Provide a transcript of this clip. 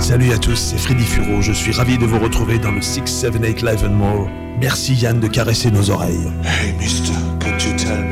Salut à tous, c'est Freddy Furo, je suis ravi de vous retrouver dans le 678 Live and More. Merci Yann de caresser nos oreilles. Hey mister, can't you tell me